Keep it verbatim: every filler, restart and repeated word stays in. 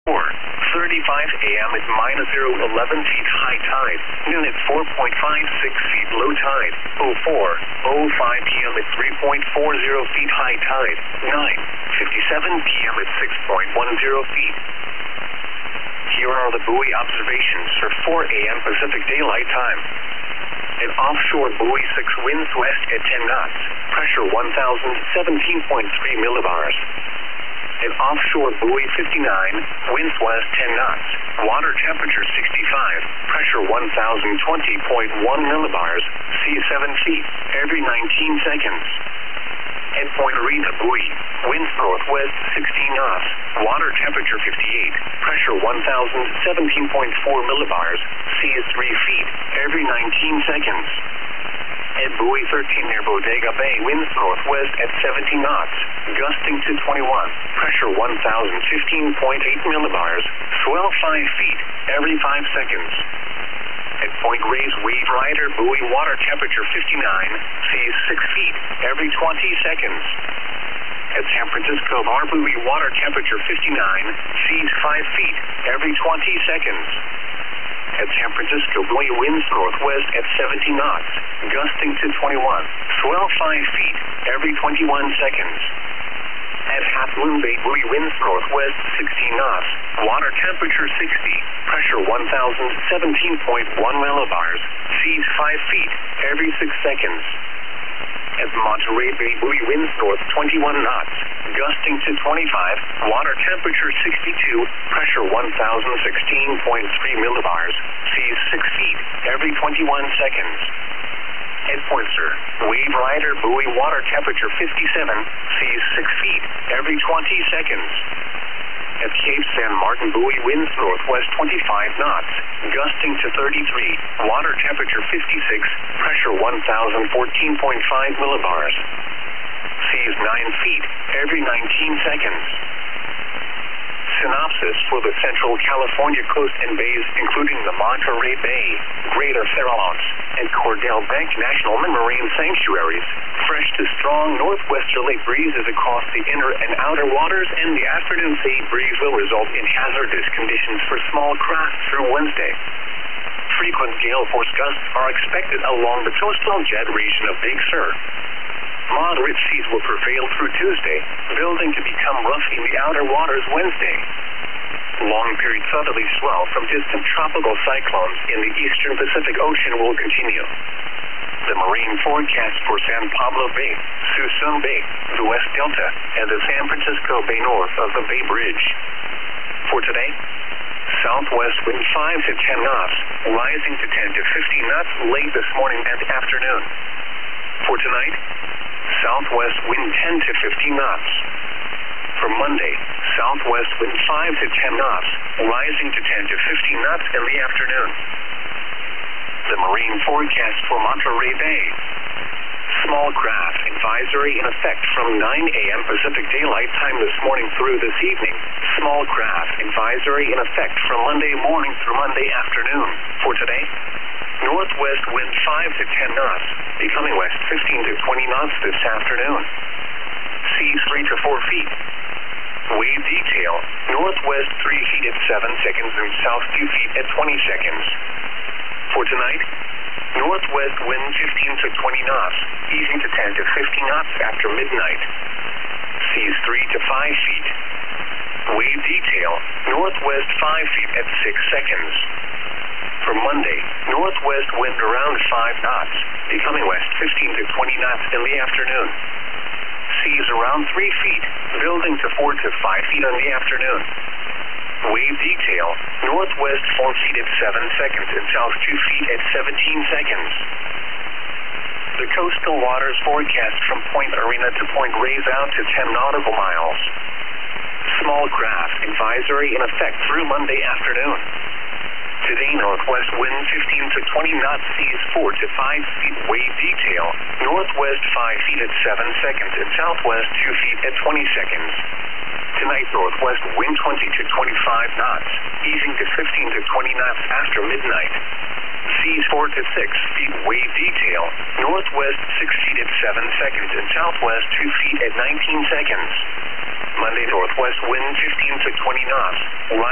four thirty-five a m at minus zero eleven feet high tide. Noon at four point five six feet low tide. oh four oh five p m at three point four zero feet high tide. nine fifty-seven p m at six point one zero feet. Here are the buoy observations for four a m Pacific Daylight Time. An offshore buoy six winds west at ten knots. Pressure one thousand seventeen point three millibars. An offshore buoy fifty-nine, winds west ten knots. Water temperature sixty-five, pressure one thousand twenty point one millibars, sea seven feet, every nineteen seconds. At Point Arena buoy, winds northwest sixteen knots. Water temperature fifty-eight, pressure one thousand seventeen point four millibars, sea is three feet, every nineteen seconds. At buoy thirteen near Bodega Bay, winds northwest at seventeen knots, gusting to twenty-one, pressure one thousand fifteen point eight millibars, swell five feet, every five seconds. At Point Reyes Wave Rider buoy, water temperature fifty-nine, sea six feet, every twenty seconds. At San Francisco Bar buoy, water temperature fifty-nine, seas five feet, every twenty seconds. At San Francisco buoy, winds northwest at seventeen knots, gusting to twenty-one, swell five feet, every twenty-one seconds. At Half Moon Bay buoy, winds northwest sixteen knots, water temperature sixty, pressure one thousand seventeen point one millibars, seas five feet, every six seconds. At Monterey Bay buoy, winds north twenty-one knots, gusting to twenty-five, water temperature sixty-two, pressure one thousand sixteen point three millibars, seas six feet, every twenty-one seconds. At Pointer, Wave Rider buoy, water temperature fifty-seven, seas six feet, every twenty seconds. At Cape San Martin buoy, winds northwest twenty-five knots, gusting to thirty-three, water temperature fifty-six, pressure one thousand fourteen point five millibars. Seas nine feet, every nineteen seconds. Synopsis for the Central California coast and bays, including the Monterey Bay, Greater Farallones, and Cordell Bank National Marine Sanctuaries. Fresh to strong northwesterly breezes across the inner and outer waters, and the afternoon sea breeze will result in hazardous conditions for small craft through Wednesday. Frequent gale force gusts are expected along the coastal jet region of Big Sur. Moderate seas will prevail through Tuesday, building to become rough in the outer waters Wednesday. Long-period southerly swell from distant tropical cyclones in the eastern Pacific Ocean will continue. The marine forecast for San Pablo Bay, Suisun Bay, the West Delta, and the San Francisco Bay north of the Bay Bridge. For today, southwest wind five to ten knots, rising to ten to fifteen knots late this morning and afternoon. For tonight, southwest wind ten to fifteen knots. For Monday, southwest wind five to ten knots, rising to ten to fifteen knots in the afternoon. The marine forecast for Monterey Bay. Small craft advisory in effect from nine a m Pacific Daylight Time this morning through this evening. Small craft advisory in effect from Monday morning through Monday afternoon. For today, northwest wind five to ten knots, becoming west fifteen to twenty knots this afternoon. Seas three to four feet. Wave detail, northwest three feet at seven seconds and south two feet at twenty seconds. For tonight, northwest wind fifteen to twenty knots, easing to ten to fifteen knots after midnight. Seas three to five feet. Wave detail, northwest five feet at six seconds. For Monday, northwest wind around five knots, becoming west fifteen to twenty knots in the afternoon. Seas around three feet, building to four to five feet in the afternoon. Wave detail, northwest four feet at seven seconds and south two feet at seventeen seconds. The coastal waters forecast from Point Arena to Point Reyes out to ten nautical miles. Small craft advisory in effect through Monday afternoon. Today, northwest wind fifteen to twenty knots, seas four to five feet. Wave detail, northwest five feet at seven seconds and southwest two feet at twenty seconds. Tonight, northwest wind twenty to twenty-five knots, easing to fifteen to twenty knots after midnight. Seas four to six feet. Wave detail, northwest six feet at seven seconds and southwest two feet at nineteen seconds. Monday, northwest wind fifteen to twenty knots.